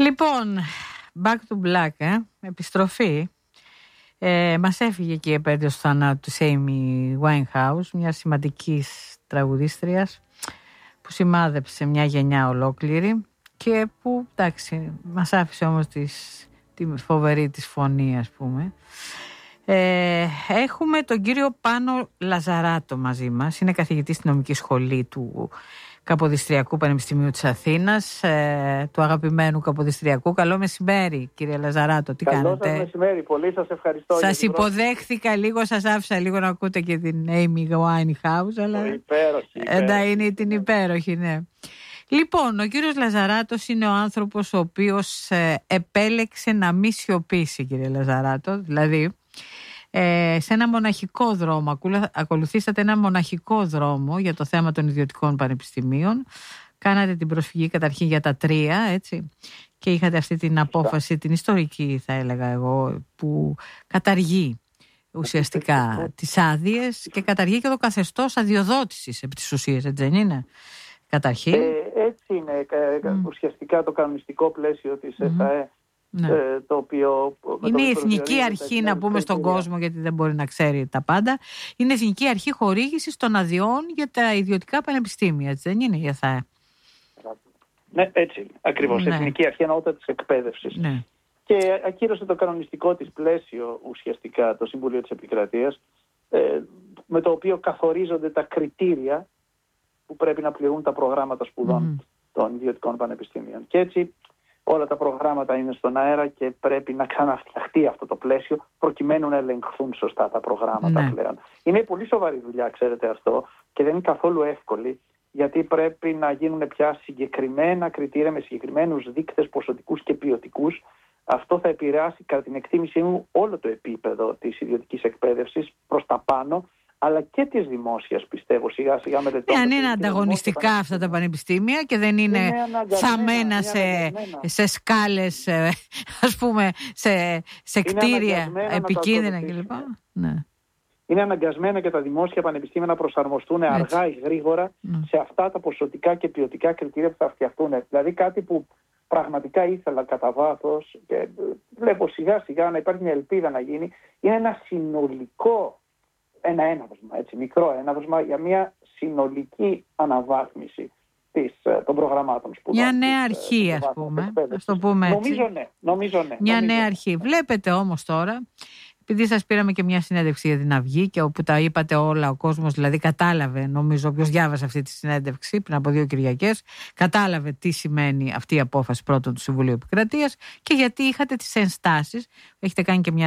Λοιπόν, back to black, επιστροφή. Μας έφυγε και η επέτειος του θανάτου της Amy Winehouse, μια σημαντικής τραγουδίστριας που σημάδεψε μια γενιά ολόκληρη και που, εντάξει, μας άφησε όμως τη φοβερή της φωνή, ας πούμε. Έχουμε τον κύριο Πάνο Λαζαράτο μαζί μας. Είναι καθηγητής στη νομική σχολή του Καποδιστριακού Πανεπιστημίου της Αθήνας, του αγαπημένου Καποδιστριακού. Καλό μεσημέρι, κύριε Λαζαράτο, τι κάνετε? Καλό σας μεσημέρι, πολύ σας ευχαριστώ. Σας υποδέχθηκα λίγο, σας άφησα λίγο να ακούτε και την Amy Winehouse, αλλά είναι την υπέροχη, ναι. Λοιπόν, ο κύριος Λαζαράτος είναι ο άνθρωπος ο οποίος επέλεξε να μη σιωπήσει, κύριε Λαζαράτο, δηλαδή σε ένα μοναχικό δρόμο, ακολουθήσατε ένα μοναχικό δρόμο για το θέμα των ιδιωτικών πανεπιστημίων, κάνατε την προσφυγή καταρχήν για τα 3, έτσι, και είχατε αυτή την απόφαση, την ιστορική θα έλεγα εγώ, που καταργεί ουσιαστικά τις άδειες και καταργεί και το καθεστώς αδειοδότησης επί της ουσίας, έτσι δεν είναι? Καταρχήν. Έτσι είναι ουσιαστικά το κανονιστικό πλαίσιο της ΕΣΑΕ. Ναι. Το οποίο, είναι η Εθνική Αρχή, να πούμε στον κόσμο, γιατί δεν μπορεί να ξέρει τα πάντα. Είναι η Εθνική Αρχή Χορήγησης των Αδειών για τα ιδιωτικά πανεπιστήμια, έτσι δεν είναι η ΕΘΑΕ? Ναι, έτσι ακριβώς. Ναι. Εθνική Αρχή Ανώτατης Εκπαίδευσης. Ναι. Και ακύρωσε το κανονιστικό της πλαίσιο ουσιαστικά το Συμβούλιο της Επικρατείας, με το οποίο καθορίζονται τα κριτήρια που πρέπει να πληρούν τα προγράμματα σπουδών των ιδιωτικών πανεπιστήμιων. Και έτσι όλα τα προγράμματα είναι στον αέρα και πρέπει να ξαναφτιαχτεί αυτό το πλαίσιο προκειμένου να ελεγχθούν σωστά τα προγράμματα πλέον. Είναι πολύ σοβαρή δουλειά, ξέρετε αυτό, και δεν είναι καθόλου εύκολη, γιατί πρέπει να γίνουν πια συγκεκριμένα κριτήρια με συγκεκριμένους δείκτες ποσοτικούς και ποιοτικούς. Αυτό θα επηρεάσει, κατά την εκτίμησή μου, όλο το επίπεδο της ιδιωτικής εκπαίδευσης προς τα πάνω, αλλά και της δημόσιας, πιστεύω, σιγά σιγά μελετώντας. Αν είναι ανταγωνιστικά αυτά τα πανεπιστήμια και δεν είναι θαμμένα σε σκάλες, ας πούμε, σε κτίρια επικίνδυνα κλπ. Ναι. Είναι αναγκασμένα και τα δημόσια πανεπιστήμια να προσαρμοστούν αργά ή γρήγορα σε αυτά τα ποσοτικά και ποιοτικά κριτήρια που θα φτιαχτούν. Δηλαδή κάτι που πραγματικά ήθελα κατά βάθος και βλέπω σιγά σιγά να υπάρχει μια ελπίδα να γίνει, είναι ένα συνολικό έναυσμα, έτσι, μικρό έναυσμα για μια συνολική αναβάθμιση των προγραμμάτων σπουδών. Μια νέα αρχή, ας πούμε, ας το πούμε έτσι. Νομίζω ναι. Μια νέα αρχή. Βλέπετε όμως τώρα, επειδή σας πήραμε και μια συνέντευξη για την Αυγή και όπου τα είπατε όλα, ο κόσμος δηλαδή κατάλαβε, νομίζω, όποιος διάβασε αυτή τη συνέντευξη πριν από 2 Κυριακές, κατάλαβε τι σημαίνει αυτή η απόφαση πρώτον του Συμβουλίου Επικρατείας και γιατί είχατε τις ενστάσεις, έχετε κάνει και μια